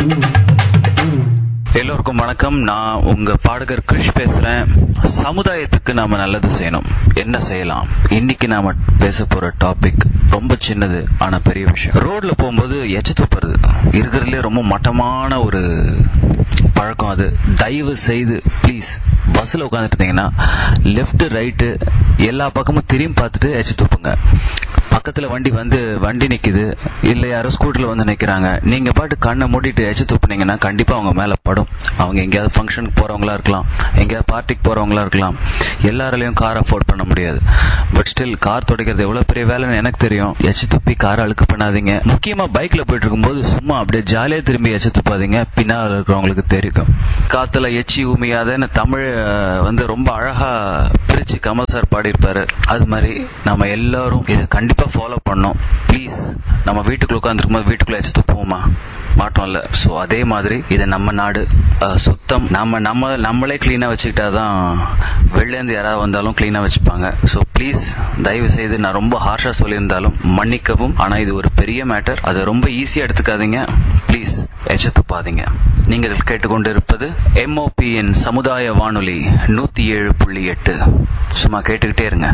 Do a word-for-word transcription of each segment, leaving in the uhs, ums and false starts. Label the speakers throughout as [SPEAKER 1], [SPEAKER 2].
[SPEAKER 1] எல்லோருக்கும் வணக்கம். நான் உங்க பாடகர் கிருஷ் பேசுறேன். சமுதாயத்துக்கு நாம நல்லது செய்யணும். என்ன செய்யலாம்? இன்னைக்கு நாம பேச போற டாபிக் ரொம்ப சின்னது ஆனா பெரிய விஷயம். ரோட்ல போகும்போது எச்ச துப்புறது இருக்கிறதுலே ரொம்ப மட்டமான ஒரு பழக்கம். அது தயவு செய்து ப்ளீஸ் பஸ்ல உட்காந்துட்டு இருந்தீங்கன்னா லெப்ட் ரைட்டு எல்லா பக்கமும் திரும்பி பார்த்துட்டு எச்ச துப்புங்க. பக்கத்துல வண்டி வந்து வண்டி நிக்குது, இல்ல யாரோ ஸ்கூட்டர்ல வந்து நிக்கிறாங்க, நீங்க பாட்டு கண்ணை மூடிட்டு எச்சு துப்புனீங்கன்னா கண்டிப்பா அவங்க மேல படும். அவங்க எங்கேயாவது ஃபங்க்ஷனுக்கு போறவங்களா இருக்கலாம், எங்கேயாவது பார்ட்டிக்கு போறவங்களா இருக்கலாம். எல்லாராலையும் கார் அஃபோர்ட் பண்ண முடியாது. பட் ஸ்டில் கார் துடைக்கிறது எவ்வளவு பெரிய வேலைன்னு எனக்கு தெரியும். எச்சு துப்பி காரை அழுக்கு பண்ணாதீங்க. முக்கியமா பைக்ல போயிட்டு இருக்கும்போது சும்மா அப்படியே ஜாலியா திரும்பி எச்சு துப்பாதீங்க. பின்னால் இருக்கிறவங்களுக்கு தெரியும். காத்துல எச்சி உமியாதன்னு தமிழ் வந்து ரொம்ப அழகா பிரிச்சு கமல் சார் பாடியிருப்பாரு. அது மாதிரி நம்ம எல்லாரும் இதை கண்டிப்பா ஃபாலோ பண்ணோம். ப்ளீஸ். நம்ம வீட்டுக்குள்ள உட்காந்துருக்கும் போது வீட்டுக்குள்ள எச்சு துப்புவோமா? மாட்டோம்ல. சோ அதே மாதிரி இது நம்ம நாடு, சுத்தம். நம்ம நம்ம நம்மளே கிளீனா வச்சுக்கிட்டாதான் வெளிலேருந்து யாராவது வந்தாலும் கிளீனா வச்சுப்பாங்க. ஸோ ப்ளீஸ் தயவு செய்து, நான் ரொம்ப ஹார்ஷா சொல்லியிருந்தாலும் மன்னிக்கவும். ஆனா இது ஒரு பெரிய மேட்டர். அதை ரொம்ப ஈஸியா எடுத்துக்காதீங்க. ப்ளீஸ் எச்ச துப்பாதீங்க. நீங்கள் கேட்டுக்கொண்டு இருப்பது எம்ஓபியின் சமுதாய வானொலி நூத்தி ஏழு புள்ளி எட்டு. சும்மா கேட்டுக்கிட்டே இருங்க.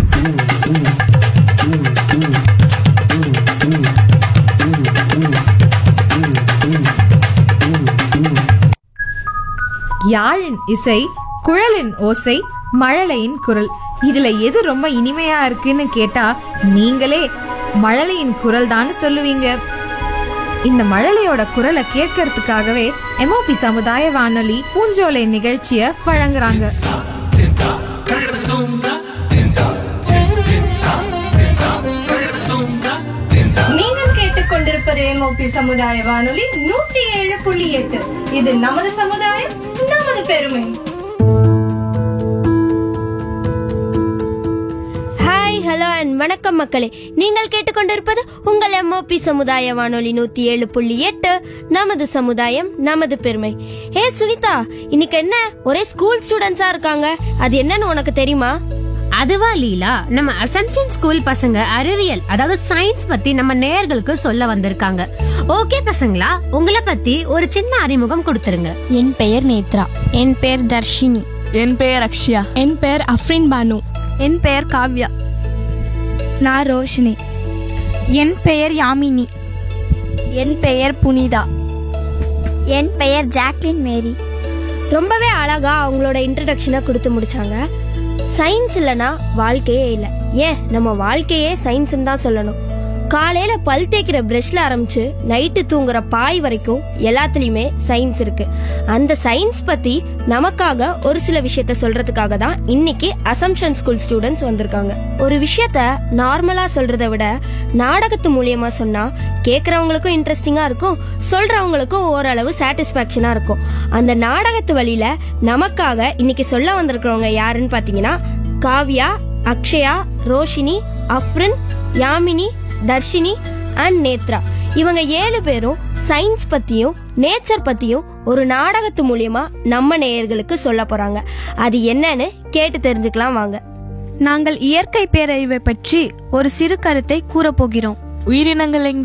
[SPEAKER 2] யாழின் இசை, குழலின் ஓசை, மழலையின் குரல், இதுல எது ரொம்ப இனிமையா இருக்குன்னு கேட்டா நீங்களே மழலையின் குரல் தான் சொல்லுவீங்க. இந்த மழலையோட குரலை கேட்கறதுக்காகவே எம்ஓபி சமுதாய வானொலி பூஞ்சோலை நிகழ்ச்சிய வழங்குறாங்க.
[SPEAKER 3] நீங்கள் கேட்டுக்கொண்டிருப்பது எம்ஓபி சமுதாய வானொலி நூத்தி ஏழு புள்ளி எட்டு. இது நமது சமுதாயம், நமது பெருமை.
[SPEAKER 4] ஹாய், ஹலோ அண்ட் வணக்கம் மக்களே. நீங்கள் கேட்டுக்கொண்டிருப்பது உங்கள் எம்ஓபி சமுதாய வானொலி நூத்தி ஏழு புள்ளி எட்டு, நமது சமுதாயம், நமது பெருமை. ஏ சுனிதா, இன்னைக்கு என்ன ஒரே ஸ்கூல் ஸ்டூடெண்ட்ஸா இருக்காங்க? அது என்னன்னு உனக்கு தெரியுமா?
[SPEAKER 5] அதுவா லீலா, நம்ம அசம்ப்ஷன் ஸ்கூல் பசங்க அறிவியல் அதாவது சயின்ஸ் பத்தி நம்ம நேயர்களுக்கு சொல்ல வந்திருக்காங்க. ஓகே பசங்களா, உங்களை பத்தி ஒரு சின்ன அறிமுகம் கொடுத்துருங்க.
[SPEAKER 6] என் பெயர் நேத்ரா. என் பெயர் தர்ஷினி.
[SPEAKER 7] என் பெயர் அக்ஷயா.
[SPEAKER 6] என் பெயர் அஃப்ரின் பானு.
[SPEAKER 8] என் பெயர் காவ்யா.
[SPEAKER 9] நான் ரோஷினி.
[SPEAKER 8] என் பெயர் யாமினி.
[SPEAKER 9] என் பெயர் புனிதா.
[SPEAKER 6] என் பெயர் ஜாக்லின் மேரி.
[SPEAKER 4] ரொம்பவே அழகா அவங்களோட இன்ட்ரடக்ஷனை கொடுத்து முடிச்சாங்க. சயின்ஸ் இல்லனா வாழ்க்கையே இல்லை. ஏன் நம்ம வாழ்க்கையே சயின்ஸ் தான் சொல்லணும். காலையில பல் தேய்க்கிற பிரஷ்ல ஆரம்பிச்சு நைட்டு தூங்குற பாய் வரைக்கும் எல்லாத்துலயுமே சயின்ஸ் இருக்கு. அந்த சயின்ஸ் பத்தி நமக்காக ஒரு சில விஷயத்த சொல்றதுக்காக தான் இன்னைக்கு அசம்ப்ஷன் ஸ்கூல் ஸ்டூடெண்ட்ஸ் வந்திருக்காங்க. ஒரு விஷயத்த நார்மலா சொல்றதை விட நாடகத்து மூலியமா சொன்னா கேக்குறவங்களுக்கும் இன்ட்ரெஸ்டிங்கா இருக்கும், சொல்றவங்களுக்கும் ஓரளவு சாட்டிஸ்பாக்சனா இருக்கும். அந்த நாடகத்து வழியில நமக்காக இன்னைக்கு சொல்ல வந்திருக்கிறவங்க யாருன்னு பாத்தீங்கன்னா காவ்யா, அக்ஷயா, ரோஷினி, அஃப்ரின், யாமினி, தர்ஷினி அண்ட் நேத்ரா. இவங்க ஏழு பேரும் சயின்ஸ் பத்தியும் நேச்சர் பத்தியும் ஒரு நாடகத்து மூலியமா நம்ம நேயர்களுக்கு சொல்ல போறாங்க. அது என்னன்னு கேட்டு தெரிஞ்சுக்கலாம் வாங்க.
[SPEAKER 8] நாங்கள் இயற்கை பேரழிவை பற்றி ஒரு சிறு கருத்தை கூறப்போகிறோம்.
[SPEAKER 7] உயிரினங்கள் எங்கே?